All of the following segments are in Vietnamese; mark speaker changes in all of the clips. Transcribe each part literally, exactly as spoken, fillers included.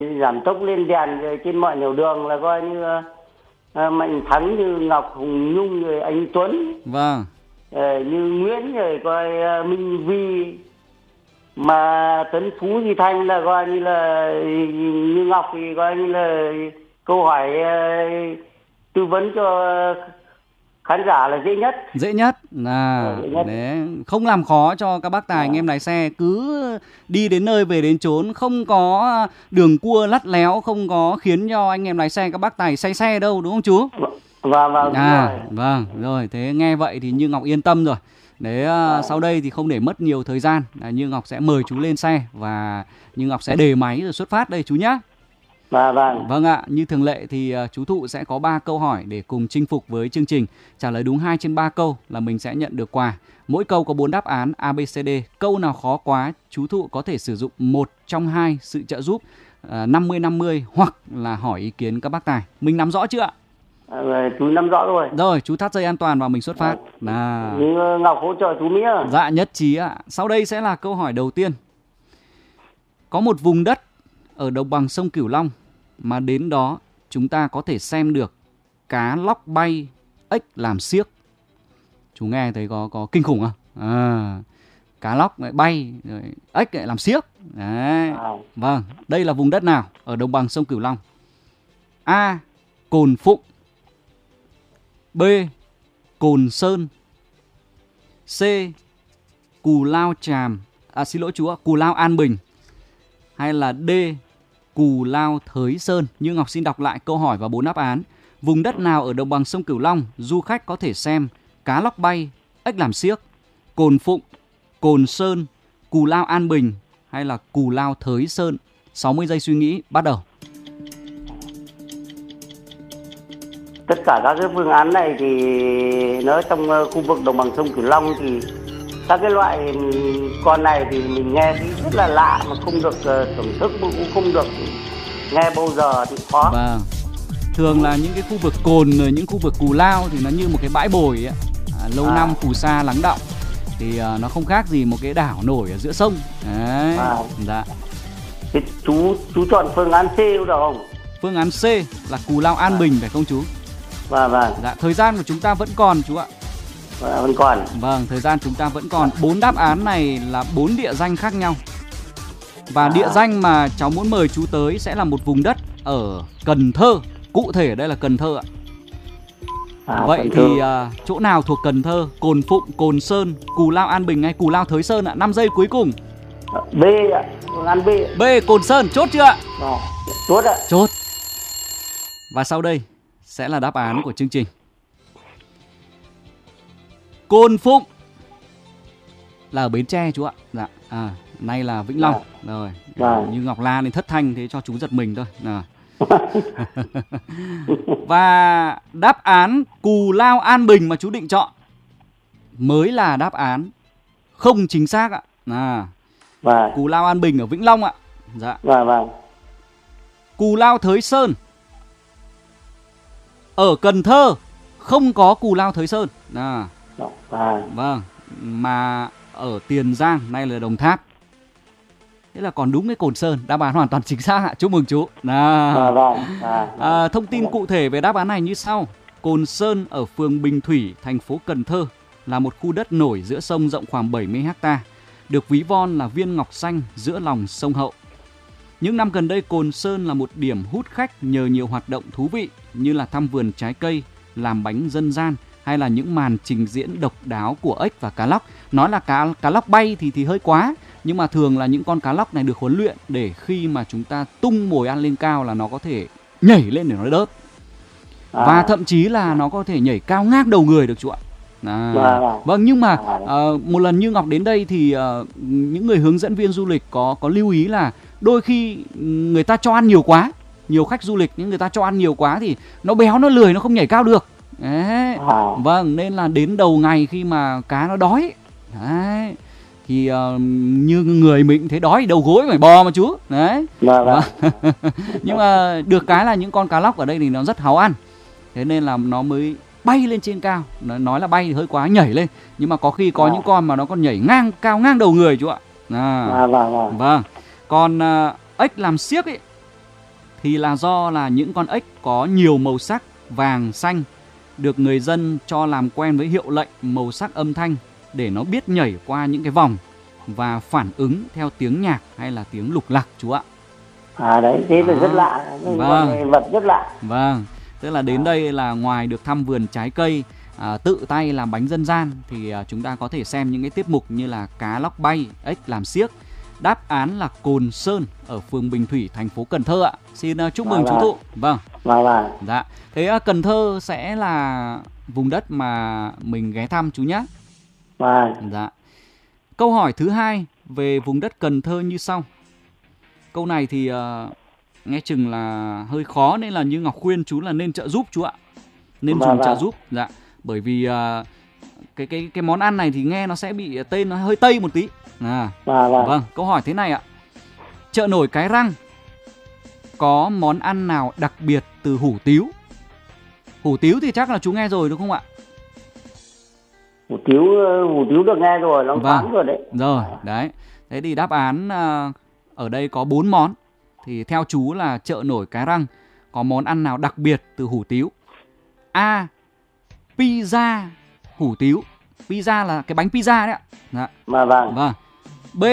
Speaker 1: giảm tốc lên đèn rồi trên mọi nẻo đường là coi như uh, Mạnh Thắng, như Ngọc Hùng Nhung, rồi anh Tuấn,
Speaker 2: vâng,
Speaker 1: uh, như Nguyễn, rồi coi uh, Minh Vi, mà Tấn Phú, Di Thanh là coi như là như Ngọc thì coi như là câu hỏi uh, tư vấn cho khán giả là dễ nhất.
Speaker 2: Dễ nhất là
Speaker 1: nhất.
Speaker 2: Đấy, không làm khó cho các bác tài à. Anh em lái xe cứ đi đến nơi về đến chốn, không có đường cua lắt léo, không có khiến cho anh em lái xe các bác tài say xe đâu, đúng không chú?
Speaker 1: Vâng, vâng,
Speaker 2: à,
Speaker 1: rồi.
Speaker 2: Vâng, rồi thế nghe vậy thì Như Ngọc yên tâm rồi. Đấy, à. Sau đây thì không để mất nhiều thời gian, Như Ngọc sẽ mời chú lên xe và Như Ngọc sẽ đề máy rồi xuất phát đây chú nhé.
Speaker 1: Vâng, vâng.
Speaker 2: Vâng ạ, như thường lệ thì uh, chú Thụ sẽ có ba câu hỏi để cùng chinh phục với chương trình. Trả lời đúng hai trên ba câu là mình sẽ nhận được quà. Mỗi câu có bốn đáp án A, B, C, D. Câu nào khó quá, chú Thụ có thể sử dụng một trong hai sự trợ giúp uh, năm mươi năm mươi hoặc là hỏi ý kiến các bác tài. Mình nắm rõ chưa ạ?
Speaker 1: À, chú nắm rõ rồi.
Speaker 2: Rồi, chú thắt dây an toàn và mình xuất phát.
Speaker 1: À, như Ngọc hỗ trợ chú Mỹ à?
Speaker 2: Dạ, nhất trí ạ. Sau đây sẽ là câu hỏi đầu tiên. Có một vùng đất ở đồng bằng sông Cửu Long mà đến đó chúng ta có thể xem được cá lóc bay, ếch làm xiếc. Chú nghe thấy có có kinh khủng không? À, cá lóc lại bay, rồi ếch lại làm xiếc. Đấy. À. Vâng, đây là vùng đất nào ở đồng bằng sông Cửu Long? A. Cồn Phụng. B. Cồn Sơn. C. Cù Lao Chàm. À xin lỗi chú ạ, Cù Lao An Bình. Hay là D. Cù Lao Thới Sơn. Như Ngọc xin đọc lại câu hỏi và bốn đáp án. Vùng đất nào ở đồng bằng sông Cửu Long du khách có thể xem cá lóc bay, ếch làm xiếc? Cồn Phụng, Cồn Sơn, Cù Lao An Bình hay là Cù Lao Thới Sơn? sáu mươi giây suy nghĩ, bắt đầu.
Speaker 1: Tất cả các cái phương án này thì nó trong khu vực đồng bằng sông Cửu Long thì các cái loại con này thì mình nghe thì rất là lạ mà không được thưởng thức, cũng không được nghe bao giờ thì khó.
Speaker 2: Vâng. Thường là những cái khu vực cồn, những khu vực Cù Lao thì nó như một cái bãi bồi ấy. À, lâu à. năm phù sa lắng đọng thì uh, nó không khác gì một cái đảo nổi ở giữa sông. Đấy. À. Dạ.
Speaker 1: Thế chú chú chọn phương án C được không?
Speaker 2: Phương án C là Cù Lao An à. Bình phải không chú?
Speaker 1: Vâng, vâng.
Speaker 2: Dạ, thời gian của chúng ta vẫn còn chú ạ.
Speaker 1: Vâng, vẫn còn.
Speaker 2: Vâng, thời gian chúng ta vẫn còn. Bốn đáp án này là bốn địa danh khác nhau. Và à. địa danh mà cháu muốn mời chú tới sẽ là một vùng đất ở Cần Thơ. Cụ thể ở đây là Cần Thơ ạ. À, vậy thì uh, chỗ nào thuộc Cần Thơ? Cồn Phụng, Cồn Sơn, Cù Lao An Bình hay Cù Lao Thới Sơn ạ? năm giây cuối cùng.
Speaker 1: B ạ, phương án B.
Speaker 2: B, Cồn Sơn, chốt chưa ạ?
Speaker 1: À, chốt ạ.
Speaker 2: Chốt. Và sau đây sẽ là đáp án của chương trình. Cồn Phụng là ở Bến Tre chú ạ. Dạ, à, nay là Vĩnh Long. À. Rồi, à. Như Ngọc La nên thất thanh thế cho chú giật mình thôi. À. Và đáp án Cù Lao An Bình mà chú định chọn mới là đáp án không chính xác ạ. À,
Speaker 1: vâng.
Speaker 2: Cù Lao An Bình ở Vĩnh Long ạ. Dạ.
Speaker 1: Vâng, vâng.
Speaker 2: Cù Lao Thới Sơn ở Cần Thơ không có Cù Lao Thới Sơn. À.
Speaker 1: Vâng.
Speaker 2: Vâng. Mà ở Tiền Giang, nay là Đồng Tháp. Thế là còn đúng cái Cồn Sơn, đáp án hoàn toàn chính xác ạ. Chúc mừng chú. À.
Speaker 1: À, vâng. À,
Speaker 2: à, thông tin cụ thể về đáp án này như sau. Cồn Sơn ở phường Bình Thủy, thành phố Cần Thơ là một khu đất nổi giữa sông rộng khoảng bảy mươi héc ta, được ví von là viên ngọc xanh giữa lòng sông Hậu. Những năm gần đây, Cồn Sơn là một điểm hút khách nhờ nhiều hoạt động thú vị như là thăm vườn trái cây, làm bánh dân gian hay là những màn trình diễn độc đáo của ếch và cá lóc. Nói là cá cá lóc bay thì thì hơi quá, nhưng mà thường là những con cá lóc này được huấn luyện để khi mà chúng ta tung mồi ăn lên cao là nó có thể nhảy lên để nó đớp. À. Và thậm chí là nó có thể nhảy cao ngang đầu người được chú ạ. À. À. Vâng, nhưng mà uh, một lần Như Ngọc đến đây thì uh, những người hướng dẫn viên du lịch có có lưu ý là đôi khi người ta cho ăn nhiều quá, nhiều khách du lịch nhưng người ta cho ăn nhiều quá thì nó béo, nó lười, nó không nhảy cao được. Đấy. À. Vâng, nên là đến đầu ngày khi mà cá nó đói đấy, thì uh, như người mình thấy đói đầu gối phải bò mà chú. Đấy. Vâng. Nhưng mà được cái là những con cá lóc ở đây thì nó rất háo ăn, thế nên là nó mới bay lên trên cao. Nói là bay thì hơi quá, nhảy lên, nhưng mà có khi có à. những con mà nó còn nhảy ngang cao ngang đầu người chú ạ. À. À, vâng, vâng. Vâng. Còn uh, ếch làm xiếc ấy thì là do là những con ếch có nhiều màu sắc vàng, xanh được người dân cho làm quen với hiệu lệnh màu sắc âm thanh để nó biết nhảy qua những cái vòng và phản ứng theo tiếng nhạc hay là tiếng lục lạc chú ạ.
Speaker 1: À đấy, thế là rất lạ,
Speaker 2: vâng.
Speaker 1: vật rất lạ.
Speaker 2: Vâng, tức là đến đây là ngoài được thăm vườn trái cây, à, tự tay làm bánh dân gian thì à, chúng ta có thể xem những cái tiết mục như là cá lóc bay, ếch làm xiếc. Đáp án là Cồn Sơn ở phường Bình Thủy, thành phố Cần Thơ ạ. Xin uh, chúc mừng chú Thụ. Vâng.
Speaker 1: Vâng vâng.
Speaker 2: Dạ. Thế uh, Cần Thơ sẽ là vùng đất mà mình ghé thăm chú nhé.
Speaker 1: Vâng.
Speaker 2: Dạ. Câu hỏi thứ hai về vùng đất Cần Thơ như sau. Câu này thì uh, nghe chừng là hơi khó nên là như Ngọc khuyên chú là nên trợ giúp chú ạ. Nên
Speaker 1: vâng,
Speaker 2: dùng
Speaker 1: vâng.
Speaker 2: trợ giúp. Dạ. Bởi vì uh, cái cái cái món ăn này thì nghe nó sẽ bị tên nó hơi Tây một tí. À,
Speaker 1: vâng, vâng.
Speaker 2: vâng, câu hỏi thế này ạ. Chợ nổi Cái Răng có món ăn nào đặc biệt từ hủ tiếu? Hủ tiếu thì chắc là chú nghe rồi đúng không ạ?
Speaker 1: Hủ tiếu, hủ tiếu được nghe rồi, nó vâng. rồi đấy.
Speaker 2: Rồi, đấy. Thế thì đáp án ở đây có bốn món. Thì theo chú là chợ nổi Cái Răng có món ăn nào đặc biệt từ hủ tiếu? A. Pizza hủ tiếu. Pizza là cái bánh pizza đấy ạ. Dạ.
Speaker 1: Mà vâng.
Speaker 2: Vâng. B.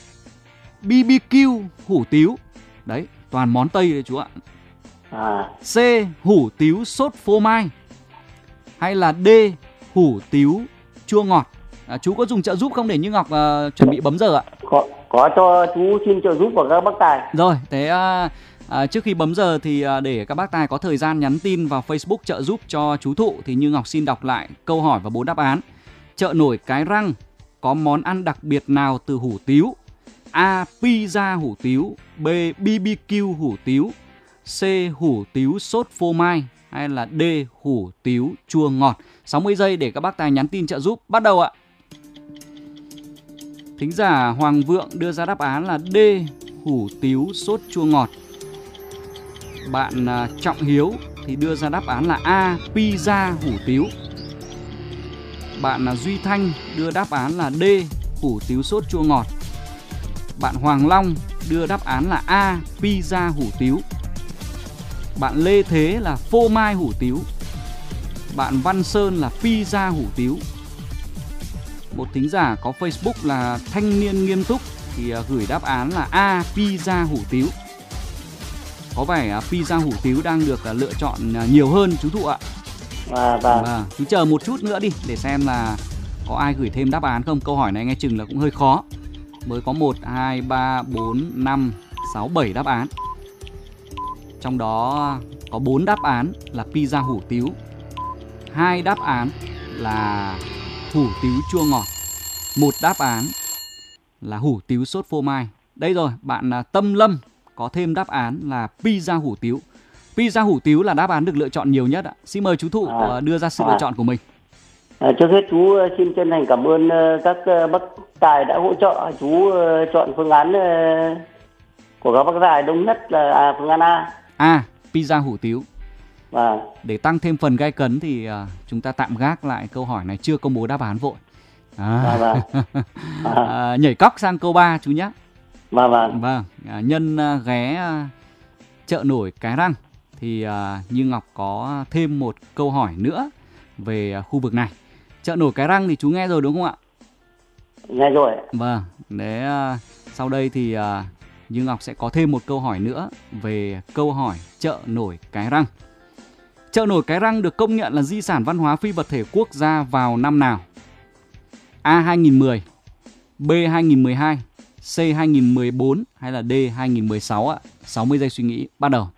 Speaker 2: bê bê quy hủ tiếu. Đấy, toàn món Tây đấy chú ạ.
Speaker 1: À.
Speaker 2: C. Hủ tiếu sốt phô mai. Hay là D. Hủ tiếu chua ngọt. À, chú có dùng trợ giúp không để như Ngọc uh, chuẩn bị bấm giờ ạ?
Speaker 1: Có, có cho chú xin trợ giúp của các bác tài.
Speaker 2: Rồi, thế uh, uh, trước khi bấm giờ thì uh, để các bác tài có thời gian nhắn tin vào Facebook trợ giúp cho chú Thụ thì như Ngọc xin đọc lại câu hỏi và bốn đáp án. Chợ nổi Cái Răng có món ăn đặc biệt nào từ hủ tiếu? A. Pizza hủ tiếu. B. bê bê quy hủ tiếu. C. Hủ tiếu sốt phô mai. Hay là D. Hủ tiếu chua ngọt. sáu mươi giây để các bác tài nhắn tin trợ giúp. Bắt đầu ạ. Thính giả Hoàng Vượng đưa ra đáp án là D. Hủ tiếu sốt chua ngọt. Bạn uh, Trọng Hiếu thì đưa ra đáp án là A. Pizza hủ tiếu. Bạn là Duy Thanh đưa đáp án là D. Hủ tiếu sốt chua ngọt. Bạn Hoàng Long đưa đáp án là A. Pizza hủ tiếu. Bạn Lê Thế là phô mai hủ tiếu. Bạn Văn Sơn là pizza hủ tiếu. Một thính giả có Facebook là Thanh niên nghiêm túc thì gửi đáp án là A. Pizza hủ tiếu. Có vẻ pizza hủ tiếu đang được lựa chọn nhiều hơn chú Thụ ạ.
Speaker 1: À, vâng.
Speaker 2: À, chú chờ một chút nữa đi để xem là có ai gửi thêm đáp án không. Câu hỏi này nghe chừng là cũng hơi khó. Mới có một, hai, ba, bốn, năm, sáu, bảy đáp án. Trong đó có bốn đáp án là pizza hủ tiếu, hai đáp án là hủ tiếu chua ngọt, một đáp án là hủ tiếu sốt phô mai. Đây rồi, bạn Tâm Lâm có thêm đáp án là pizza hủ tiếu. Pizza hủ tiếu là đáp án được lựa chọn nhiều nhất ạ. Xin mời chú Thụ à, đưa ra sự à. lựa chọn của mình.
Speaker 1: À, trước hết chú xin chân thành cảm ơn các bác tài đã hỗ trợ chú chọn phương án của các bác tài đúng nhất là à, phương án A.
Speaker 2: A. Pizza hủ tiếu.
Speaker 1: Vâng.
Speaker 2: Để tăng thêm phần gay cấn thì uh, chúng ta tạm gác lại câu hỏi này, chưa công bố đáp án vội. À.
Speaker 1: Vâng, vâng.
Speaker 2: À, nhảy cóc sang câu ba chú nhé.
Speaker 1: Vâng vâng.
Speaker 2: Vâng. À, nhân uh, ghé uh, chợ nổi Cái Răng thì uh, Như Ngọc có thêm một câu hỏi nữa về uh, khu vực này. Chợ nổi Cái Răng thì chú nghe rồi đúng không ạ?
Speaker 1: Nghe rồi.
Speaker 2: Vâng. Để uh, sau đây thì uh, Như Ngọc sẽ có thêm một câu hỏi nữa về câu hỏi chợ nổi Cái Răng. Chợ nổi Cái Răng được công nhận là di sản văn hóa phi vật thể quốc gia vào năm nào? A. hai nghìn mười, B. hai nghìn mười hai, C. hai nghìn mười bốn hay là D. hai nghìn mười sáu ạ? sáu mươi giây suy nghĩ, bắt đầu.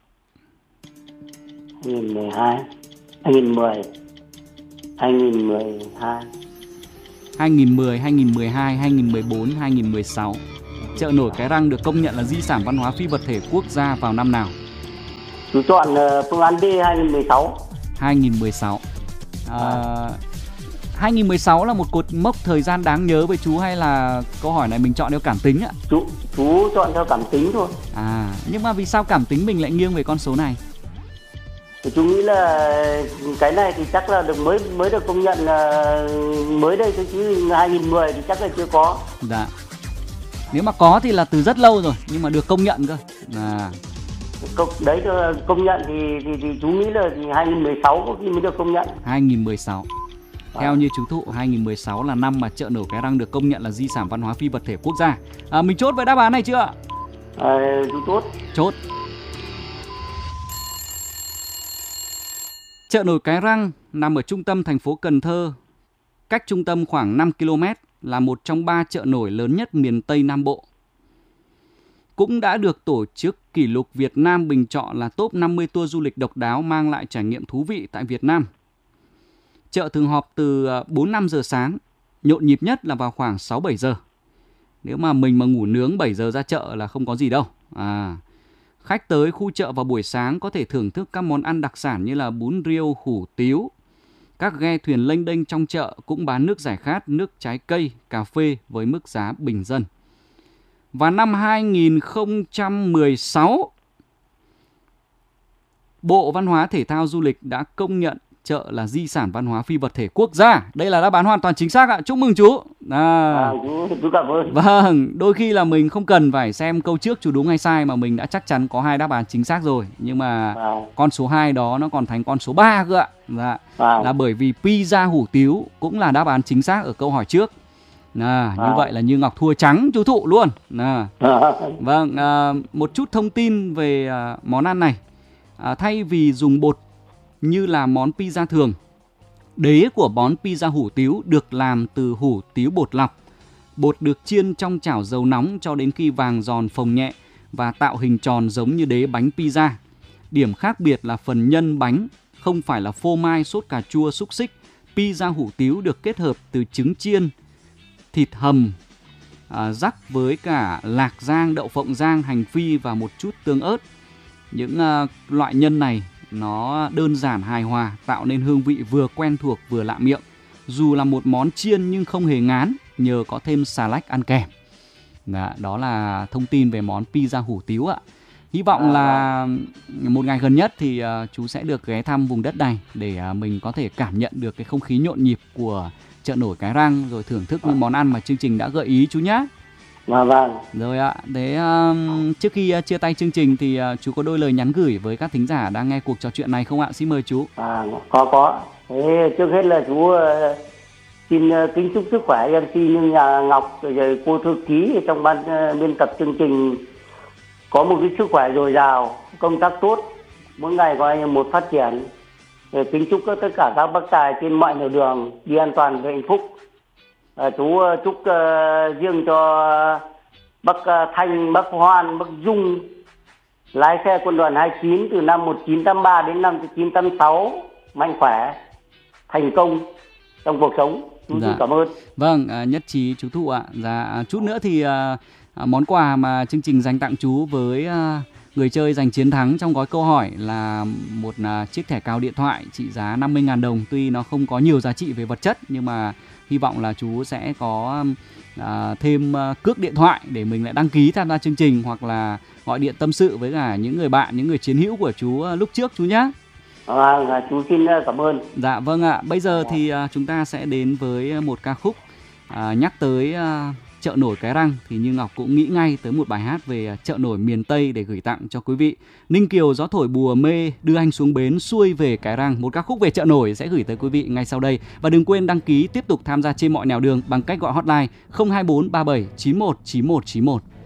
Speaker 1: hai nghìn mười hai, hai nghìn mười, hai nghìn mười hai,
Speaker 2: hai nghìn mười, hai nghìn mười hai, hai nghìn mười bốn, hai nghìn mười sáu. Chợ nổi Cái Răng được công nhận là di sản văn hóa phi vật thể quốc gia vào năm nào?
Speaker 1: Chú chọn phương án D hai nghìn mười sáu.
Speaker 2: hai nghìn mười sáu. À, hai nghìn mười sáu là một cột mốc thời gian đáng nhớ với chú hay là câu hỏi này mình chọn theo cảm tính ạ?
Speaker 1: Chú chú chọn theo cảm tính thôi.
Speaker 2: À, nhưng mà vì sao cảm tính mình lại nghiêng về con số này?
Speaker 1: Thì chú nghĩ là cái này thì chắc là được mới mới được công nhận là mới đây thôi, chứ hai nghìn mười thì chắc là chưa có.
Speaker 2: Dạ. Nếu mà có thì là từ rất lâu rồi, nhưng mà được công nhận cơ. À.
Speaker 1: Công, đấy công nhận thì, thì thì chú nghĩ là thì hai nghìn mười sáu có khi mới được công nhận.
Speaker 2: hai nghìn mười sáu. Theo như chú Thụ, hai nghìn mười sáu là năm mà chợ nổi Cái Răng được công nhận là di sản văn hóa phi vật thể quốc gia. À, mình chốt với đáp án này chưa ạ?
Speaker 1: À, chú chốt.
Speaker 2: Chốt. Chợ nổi Cái Răng nằm ở trung tâm thành phố Cần Thơ, cách trung tâm khoảng năm ki lô mét, là một trong ba chợ nổi lớn nhất miền Tây Nam Bộ. Cũng đã được tổ chức kỷ lục Việt Nam bình chọn là top năm mươi tour du lịch độc đáo mang lại trải nghiệm thú vị tại Việt Nam. Chợ thường họp từ bốn năm giờ sáng, nhộn nhịp nhất là vào khoảng sáu bảy giờ. Nếu mà mình mà ngủ nướng bảy giờ ra chợ là không có gì đâu. À, khách tới khu chợ vào buổi sáng có thể thưởng thức các món ăn đặc sản như là bún riêu, hủ tiếu. Các ghe thuyền lênh đênh trong chợ cũng bán nước giải khát, nước trái cây, cà phê với mức giá bình dân. Và năm hai nghìn không trăm mười sáu, Bộ Văn hóa Thể thao Du lịch đã công nhận chợ là di sản văn hóa phi vật thể quốc gia. Đây là đáp án hoàn toàn chính xác ạ. Chúc mừng chú. À,
Speaker 1: à, chú, chú cảm ơn.
Speaker 2: Vâng, đôi khi là mình không cần phải xem câu trước chú đúng hay sai mà mình đã chắc chắn có hai đáp án chính xác rồi. Nhưng mà à. con số hai đó nó còn thành con số ba cơ ạ. Dạ. À. Là bởi vì pizza hủ tiếu cũng là đáp án chính xác ở câu hỏi trước. À, như à. vậy là Như Ngọc thua trắng chú Thụ luôn. À. À. Vâng, à, một chút thông tin về à, món ăn này. À, thay vì dùng bột như là món pizza thường, đế của món pizza hủ tiếu được làm từ hủ tiếu bột lọc. Bột được chiên trong chảo dầu nóng cho đến khi vàng giòn phồng nhẹ và tạo hình tròn giống như đế bánh pizza. Điểm khác biệt là phần nhân bánh không phải là phô mai, sốt cà chua, xúc xích. Pizza hủ tiếu được kết hợp từ trứng chiên, thịt hầm, à, rắc với cả lạc rang, đậu phộng rang, hành phi và một chút tương ớt. Những à, loại nhân này nó đơn giản hài hòa, tạo nên hương vị vừa quen thuộc vừa lạ miệng. Dù là một món chiên nhưng không hề ngán nhờ có thêm xà lách ăn kèm. Đó, đó là thông tin về món pizza hủ tiếu ạ. Hy vọng là một ngày gần nhất thì uh, chú sẽ được ghé thăm vùng đất này để uh, mình có thể cảm nhận được cái không khí nhộn nhịp của chợ nổi Cái Răng, rồi thưởng thức những món ăn mà chương trình đã gợi ý chú nhé.
Speaker 1: Vâng, vâng.
Speaker 2: Rồi ạ, thế uh, trước khi uh, chia tay chương trình thì uh, chú có đôi lời nhắn gửi với các thính giả đang nghe cuộc trò chuyện này không ạ? Xin mời chú.
Speaker 1: À, có có. Thế trước hết là chú uh, xin uh, kính chúc sức khỏe em xê Như Ngọc rồi cô thư ký trong ban uh, biên tập chương trình có một cái sức khỏe dồi dào, công tác tốt, mỗi ngày coi như một phát triển. Để kính chúc tất cả các bác tài trên mọi nẻo đường đi an toàn và hạnh phúc. À, chú uh, chúc uh, riêng cho bác uh, Thanh, bác Hoan, bác Dung lái xe quân đoàn hai mươi chín từ năm một nghìn chín trăm tám mươi ba đến năm một nghìn chín trăm tám mươi sáu mạnh khỏe, thành công trong cuộc sống. Chú dạ. Cảm ơn.
Speaker 2: Vâng, à, nhất trí chú Thụ ạ. Dạ, chút nữa thì à, món quà mà chương trình dành tặng chú với à, người chơi giành chiến thắng trong gói câu hỏi là một à, chiếc thẻ cào điện thoại trị giá năm mươi nghìn đồng. Tuy nó không có nhiều giá trị về vật chất nhưng mà hy vọng là chú sẽ có à, thêm à, cước điện thoại để mình lại đăng ký tham gia chương trình, hoặc là gọi điện tâm sự với cả những người bạn, những người chiến hữu của chú à, lúc trước chú nhé.
Speaker 1: À, chú xin cảm ơn.
Speaker 2: Dạ vâng ạ. Bây giờ thì à, chúng ta sẽ đến với một ca khúc. à, Nhắc tới à, chợ nổi Cái Răng thì Như Ngọc cũng nghĩ ngay tới một bài hát về chợ nổi miền Tây để gửi tặng cho quý vị. Ninh Kiều Gió thổi bùa mê, đưa anh xuống bến xuôi về Cái Răng. Một ca khúc về chợ nổi sẽ gửi tới quý vị ngay sau đây. Và đừng quên đăng ký tiếp tục tham gia trên mọi nẻo đường bằng cách gọi hotline không hai bốn ba bảy chín một chín một chín một.